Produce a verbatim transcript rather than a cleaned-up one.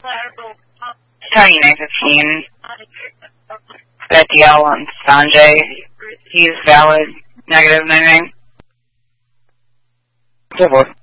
Tony nine fifteen. Betiel on Sanjay. He's valid. Negative nine nine. So forth.